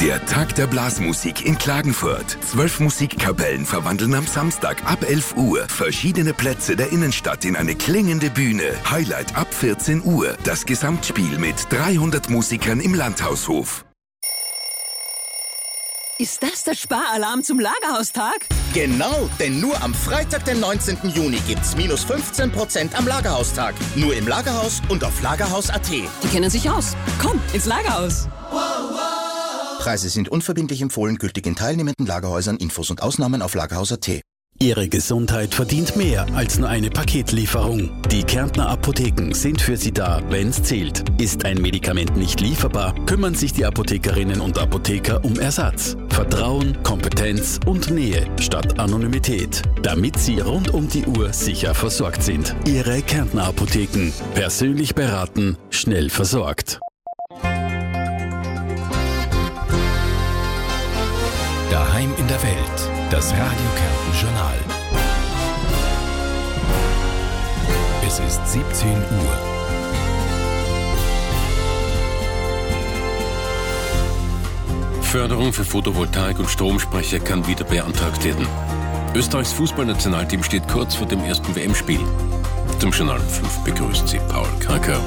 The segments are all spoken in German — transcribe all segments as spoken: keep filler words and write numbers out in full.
Der Tag der Blasmusik in Klagenfurt. Zwölf Musikkapellen verwandeln am Samstag ab elf Uhr verschiedene Plätze der Innenstadt in eine klingende Bühne. Highlight ab vierzehn Uhr. Das Gesamtspiel mit dreihundert Musikern im Landhaushof. Ist das der Sparalarm zum Lagerhaustag? Genau, denn nur am Freitag, den neunzehnten Juni, gibt's minus fünfzehn Prozent am Lagerhaustag. Nur im Lagerhaus und auf lagerhaus punkt at. Die kennen sich aus. Komm, ins Lagerhaus. Preise sind unverbindlich empfohlen, gültig in teilnehmenden Lagerhäusern. Infos und Ausnahmen auf lagerhaus punkt at. Ihre Gesundheit verdient mehr als nur eine Paketlieferung. Die Kärntner Apotheken sind für Sie da, wenn's zählt. Ist ein Medikament nicht lieferbar, kümmern sich die Apothekerinnen und Apotheker um Ersatz. Vertrauen, Kompetenz und Nähe statt Anonymität, damit Sie rund um die Uhr sicher versorgt sind. Ihre Kärntner Apotheken. Persönlich beraten, schnell versorgt. Daheim in der Welt. Das Radio Kärnten Journal. Es ist siebzehn Uhr. Förderung für Photovoltaik und Stromspeicher kann wieder beantragt werden. Österreichs Fußballnationalteam steht kurz vor dem ersten W M-Spiel. Zum Journal fünf begrüßt Sie Paul Kracker.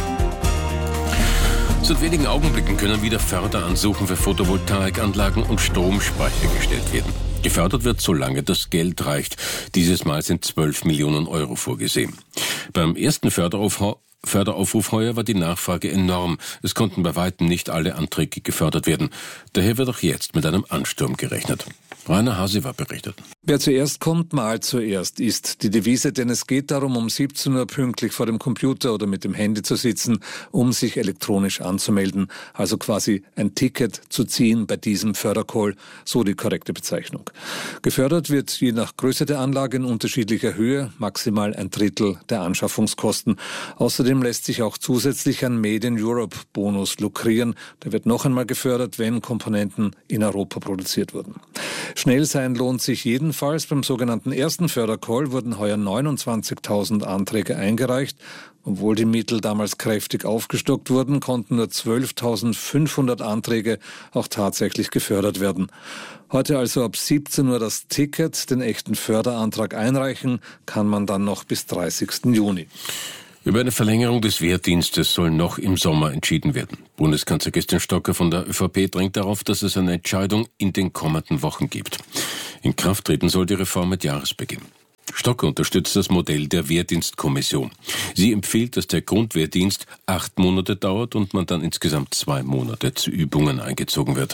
Seit wenigen Augenblicken können wieder Förderansuchen für Photovoltaikanlagen und Stromspeicher gestellt werden. Gefördert wird, solange das Geld reicht. Dieses Mal sind zwölf Millionen Euro vorgesehen. Beim ersten Förderaufruf, Förderaufruf heuer war die Nachfrage enorm. Es konnten bei weitem nicht alle Anträge gefördert werden. Daher wird auch jetzt mit einem Ansturm gerechnet. Rainer Hasiver berichtet. Wer zuerst kommt, malt zuerst, ist die Devise, denn es geht darum, um siebzehn Uhr pünktlich vor dem Computer oder mit dem Handy zu sitzen, um sich elektronisch anzumelden, also quasi ein Ticket zu ziehen bei diesem Fördercall, so die korrekte Bezeichnung. Gefördert wird je nach Größe der Anlage in unterschiedlicher Höhe, maximal ein Drittel der Anschaffungskosten. Außerdem lässt sich auch zusätzlich ein Made in Europe Bonus lukrieren. Der wird noch einmal gefördert, wenn Komponenten in Europa produziert wurden. Schnell sein lohnt sich jedenfalls. Beim sogenannten ersten Fördercall wurden heuer neunundzwanzigtausend Anträge eingereicht. Obwohl die Mittel damals kräftig aufgestockt wurden, konnten nur zwölftausendfünfhundert Anträge auch tatsächlich gefördert werden. Heute also ab siebzehn Uhr das Ticket, den echten Förderantrag einreichen, kann man dann noch bis dreißigsten Juni. Über eine Verlängerung des Wehrdienstes soll noch im Sommer entschieden werden. Bundeskanzler Christian Stocker von der ÖVP drängt darauf, dass es eine Entscheidung in den kommenden Wochen gibt. In Kraft treten soll die Reform mit Jahresbeginn. Stocker unterstützt das Modell der Wehrdienstkommission. Sie empfiehlt, dass der Grundwehrdienst acht Monate dauert und man dann insgesamt zwei Monate zu Übungen eingezogen wird.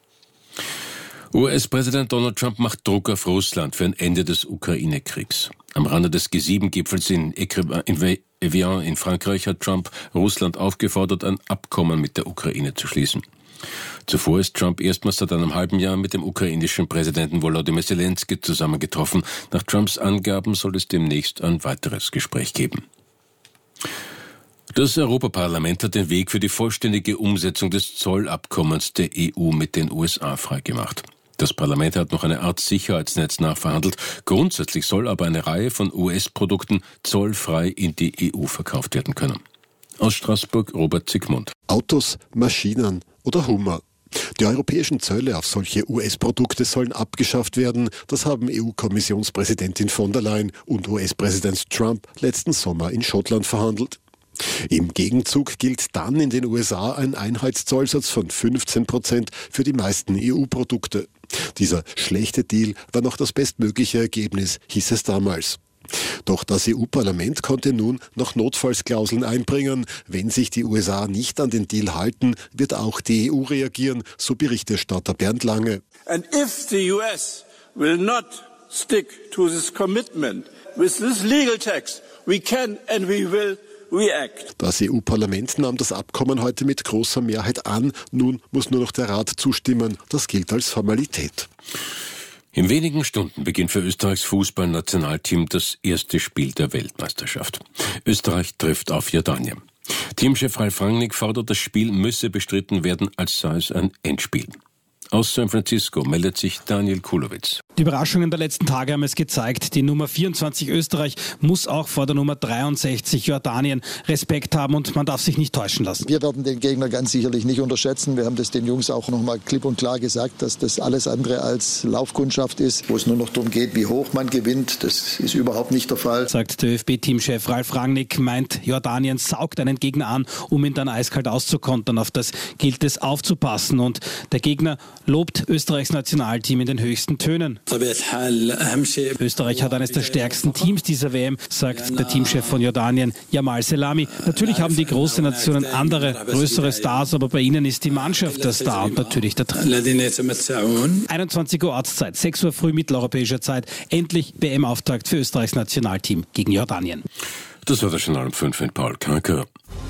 U S-Präsident Donald Trump macht Druck auf Russland für ein Ende des Ukraine-Kriegs. Am Rande des G sieben Gipfels in Evian in Frankreich hat Trump Russland aufgefordert, ein Abkommen mit der Ukraine zu schließen. Zuvor ist Trump erstmals seit einem halben Jahr mit dem ukrainischen Präsidenten Volodymyr Zelensky zusammengetroffen. Nach Trumps Angaben soll es demnächst ein weiteres Gespräch geben. Das Europaparlament hat den Weg für die vollständige Umsetzung des Zollabkommens der E U mit den U S A freigemacht. Das Parlament hat noch eine Art Sicherheitsnetz nachverhandelt. Grundsätzlich soll aber eine Reihe von U S-Produkten zollfrei in die E U verkauft werden können. Aus Straßburg Robert Zygmunt. Autos, Maschinen oder Hummer. Die europäischen Zölle auf solche U S-Produkte sollen abgeschafft werden. Das haben E U-Kommissionspräsidentin von der Leyen und U S-Präsident Trump letzten Sommer in Schottland verhandelt. Im Gegenzug gilt dann in den U S A ein Einheitszollsatz von fünfzehn Prozent für die meisten E U-Produkte. Dieser schlechte Deal war noch das bestmögliche Ergebnis, hieß es damals. Doch das E U-Parlament konnte nun noch Notfallsklauseln einbringen. Wenn sich die U S A nicht an den Deal halten, wird auch die E U reagieren, so Berichterstatter Bernd Lange. And if the U S will not stick to this commitment with this legal text, we can and we will react. Das E U-Parlament nahm das Abkommen heute mit großer Mehrheit an. Nun muss nur noch der Rat zustimmen. Das gilt als Formalität. In wenigen Stunden beginnt für Österreichs Fußballnationalteam das erste Spiel der Weltmeisterschaft. Österreich trifft auf Jordanien. Teamchef Ralf Rangnick fordert, das Spiel müsse bestritten werden, als sei es ein Endspiel. Aus San Francisco meldet sich Daniel Kulowitz. Die Überraschungen der letzten Tage haben es gezeigt. Die Nummer vierundzwanzig Österreich muss auch vor der Nummer dreiundsechzig Jordanien Respekt haben und man darf sich nicht täuschen lassen. Wir werden den Gegner ganz sicherlich nicht unterschätzen. Wir haben das den Jungs auch nochmal klipp und klar gesagt, dass das alles andere als Laufkundschaft ist, wo es nur noch darum geht, wie hoch man gewinnt. Das ist überhaupt nicht der Fall. Sagt der ÖFB-Teamchef Ralf Rangnick, meint, Jordanien saugt einen Gegner an, um ihn dann eiskalt auszukontern. Auf das gilt es aufzupassen und der Gegner lobt Österreichs Nationalteam in den höchsten Tönen. Österreich hat eines der stärksten Teams dieser W M, sagt der Teamchef von Jordanien, Jamal Selami. Natürlich haben die großen Nationen andere, größere Stars, aber bei ihnen ist die Mannschaft der Star und natürlich der Trainer. einundzwanzig Uhr Ortszeit, sechs Uhr früh mitteleuropäischer Zeit. Endlich W M-Auftakt für Österreichs Nationalteam gegen Jordanien. Das war das Journal um fünf mit Paul Kanker.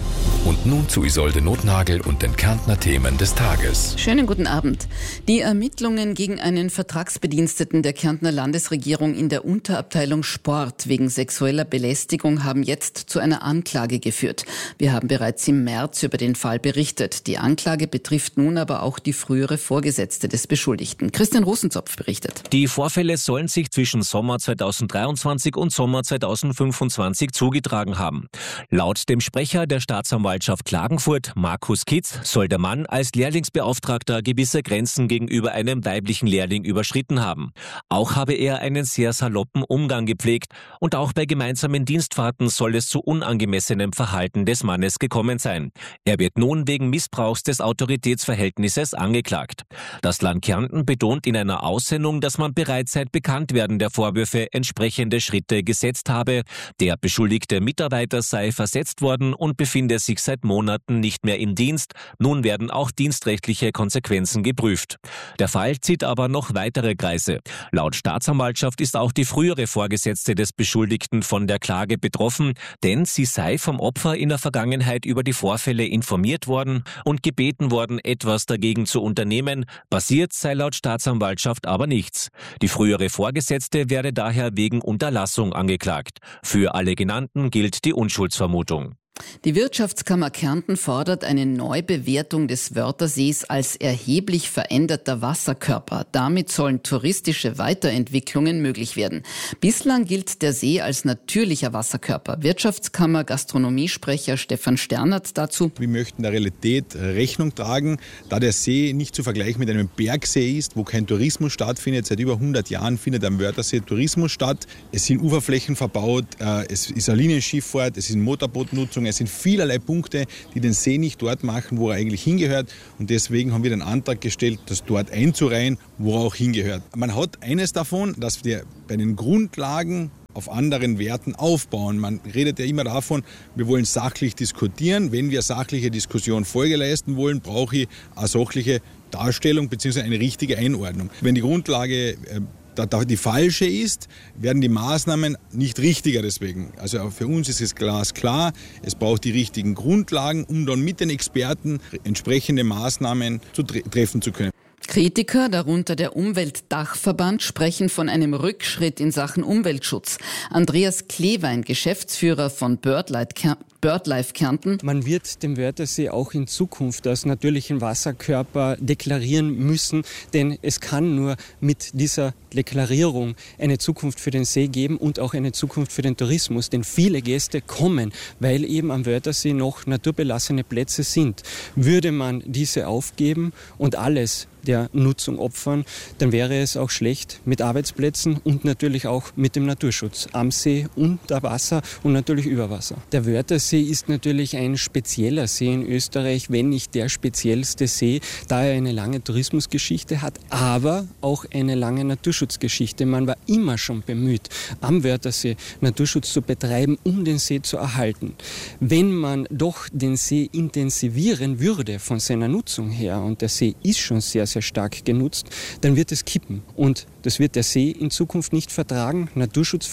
Und nun zu Isolde Nothnagel und den Kärntner Themen des Tages. Schönen guten Abend. Die Ermittlungen gegen einen Vertragsbediensteten der Kärntner Landesregierung in der Unterabteilung Sport wegen sexueller Belästigung haben jetzt zu einer Anklage geführt. Wir haben bereits im März über den Fall berichtet. Die Anklage betrifft nun aber auch die frühere Vorgesetzte des Beschuldigten. Christian Rosenzopf berichtet. Die Vorfälle sollen sich zwischen Sommer zweitausenddreiundzwanzig und Sommer zweitausendfünfundzwanzig zugetragen haben. Laut dem Sprecher der Staatsanwaltschaft Klagenfurt, Markus Kitz, soll der Mann als Lehrlingsbeauftragter gewisse Grenzen gegenüber einem weiblichen Lehrling überschritten haben. Auch habe er einen sehr saloppen Umgang gepflegt und auch bei gemeinsamen Dienstfahrten soll es zu unangemessenem Verhalten des Mannes gekommen sein. Er wird nun wegen Missbrauchs des Autoritätsverhältnisses angeklagt. Das Land Kärnten betont in einer Aussendung, dass man bereits seit Bekanntwerden der Vorwürfe entsprechende Schritte gesetzt habe. Der beschuldigte Mitarbeiter sei versetzt worden und befinde sich seit Monaten nicht mehr im Dienst. Nun werden auch dienstrechtliche Konsequenzen geprüft. Der Fall zieht aber noch weitere Kreise. Laut Staatsanwaltschaft ist auch die frühere Vorgesetzte des Beschuldigten von der Klage betroffen, denn sie sei vom Opfer in der Vergangenheit über die Vorfälle informiert worden und gebeten worden, etwas dagegen zu unternehmen. Passiert sei laut Staatsanwaltschaft aber nichts. Die frühere Vorgesetzte werde daher wegen Unterlassung angeklagt. Für alle Genannten gilt die Unschuldsvermutung. Die Wirtschaftskammer Kärnten fordert eine Neubewertung des Wörthersees als erheblich veränderter Wasserkörper. Damit sollen touristische Weiterentwicklungen möglich werden. Bislang gilt der See als natürlicher Wasserkörper. Wirtschaftskammer Gastronomiesprecher Stefan Sternert dazu. Wir möchten der Realität Rechnung tragen, da der See nicht zu vergleichen mit einem Bergsee ist, wo kein Tourismus stattfindet. Seit über hundert Jahren findet am Wörthersee Tourismus statt. Es sind Uferflächen verbaut, es ist eine Linienschifffahrt, es ist Motorbootnutzung. Es sind vielerlei Punkte, die den See nicht dort machen, wo er eigentlich hingehört. Und deswegen haben wir den Antrag gestellt, das dort einzureihen, wo er auch hingehört. Man hat eines davon, dass wir bei den Grundlagen auf anderen Werten aufbauen. Man redet ja immer davon, wir wollen sachlich diskutieren. Wenn wir sachliche Diskussion Folge leisten wollen, brauche ich eine sachliche Darstellung bzw. eine richtige Einordnung. Wenn die Grundlage äh, Da, da die falsche ist, werden die Maßnahmen nicht richtiger deswegen. Also für uns ist es glasklar, es braucht die richtigen Grundlagen, um dann mit den Experten entsprechende Maßnahmen zu tre- treffen zu können. Kritiker, darunter der Umweltdachverband, sprechen von einem Rückschritt in Sachen Umweltschutz. Andreas Klewein, Geschäftsführer von BirdLife BirdLife Kärnten. Man wird den Wörthersee auch in Zukunft als natürlichen Wasserkörper deklarieren müssen, denn es kann nur mit dieser Deklarierung eine Zukunft für den See geben und auch eine Zukunft für den Tourismus, denn viele Gäste kommen, weil eben am Wörthersee noch naturbelassene Plätze sind. Würde man diese aufgeben und alles der Nutzung opfern, dann wäre es auch schlecht mit Arbeitsplätzen und natürlich auch mit dem Naturschutz am See, unter Wasser und natürlich über Wasser. Der Wörthersee ist natürlich ein spezieller See in Österreich, wenn nicht der speziellste See, da er eine lange Tourismusgeschichte hat, aber auch eine lange Naturschutzgeschichte. Man war immer schon bemüht, am Wörthersee Naturschutz zu betreiben, um den See zu erhalten. Wenn man doch den See intensivieren würde von seiner Nutzung her, und der See ist schon sehr, sehr stark genutzt, dann wird es kippen. Und das wird der See in Zukunft nicht vertragen,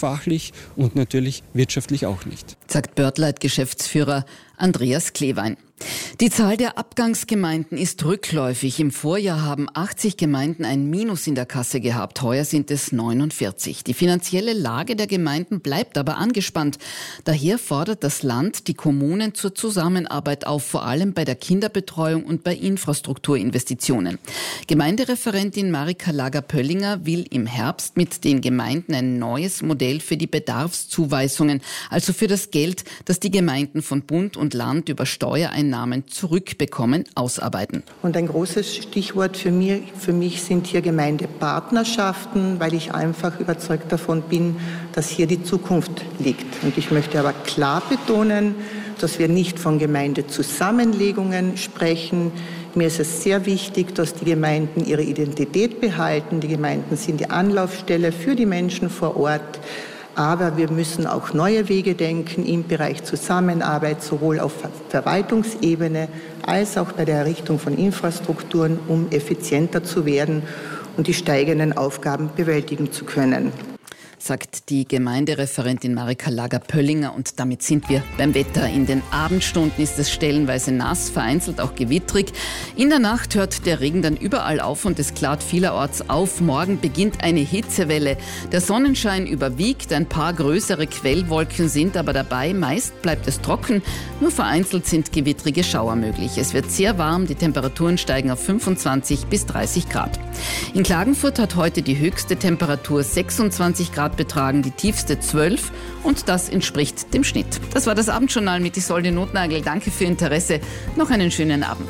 naturschutzfachlich und natürlich wirtschaftlich auch nicht. Sagt BirdLife-Geschäftsführer Andreas Klewein. Die Zahl der Abgangsgemeinden ist rückläufig. Im Vorjahr haben achtzig Gemeinden ein Minus in der Kasse gehabt. Heuer sind es neunundvierzig. Die finanzielle Lage der Gemeinden bleibt aber angespannt. Daher fordert das Land die Kommunen zur Zusammenarbeit auf, vor allem bei der Kinderbetreuung und bei Infrastrukturinvestitionen. Gemeindereferentin Marika Lager-Pöllinger will im Herbst mit den Gemeinden ein neues Modell für die Bedarfszuweisungen, also für das Geld, das die Gemeinden von Bund und Land über Steuereinnahmen zurückbekommen, ausarbeiten. Und ein großes Stichwort für mich, für mich sind hier Gemeindepartnerschaften, weil ich einfach überzeugt davon bin, dass hier die Zukunft liegt. Und ich möchte aber klar betonen, dass wir nicht von Gemeindezusammenlegungen sprechen. Mir ist es sehr wichtig, dass die Gemeinden ihre Identität behalten. Die Gemeinden sind die Anlaufstelle für die Menschen vor Ort. Aber wir müssen auch neue Wege denken im Bereich Zusammenarbeit, sowohl auf Verwaltungsebene als auch bei der Errichtung von Infrastrukturen, um effizienter zu werden und die steigenden Aufgaben bewältigen zu können, sagt die Gemeindereferentin Marika Lager-Pöllinger. Und damit sind wir beim Wetter. In den Abendstunden ist es stellenweise nass, vereinzelt auch gewittrig. In der Nacht hört der Regen dann überall auf und es klart vielerorts auf. Morgen beginnt eine Hitzewelle. Der Sonnenschein überwiegt, ein paar größere Quellwolken sind aber dabei. Meist bleibt es trocken, nur vereinzelt sind gewittrige Schauer möglich. Es wird sehr warm, die Temperaturen steigen auf fünfundzwanzig bis dreißig Grad. In Klagenfurt hat heute die höchste Temperatur sechsundzwanzig Grad betragen, die tiefste zwölf und das entspricht dem Schnitt. Das war das Abendjournal mit Isolde Notnagel. Danke für Ihr Interesse. Noch einen schönen Abend.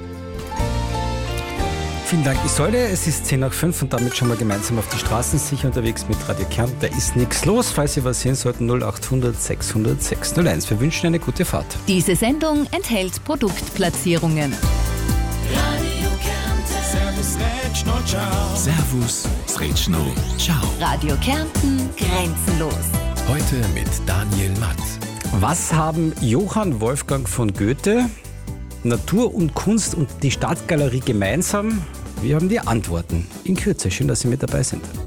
Vielen Dank, Isolde. Es ist zehn nach fünf und damit schon mal gemeinsam auf die Straßen sicher unterwegs mit Radio Kärnten. Da ist nichts los. Falls Sie was sehen sollten, null acht hundert sechshundert sechshunderteins. Wir wünschen eine gute Fahrt. Diese Sendung enthält Produktplatzierungen. Radio Kärnten. Servus, Retschno, ciao. Servus, Retschno, ciao. Radio Kärnten, grenzenlos. Heute mit Daniel Matt. Was haben Johann Wolfgang von Goethe, Natur und Kunst und die Stadtgalerie gemeinsam? Wir haben die Antworten in Kürze. Schön, dass Sie mit dabei sind.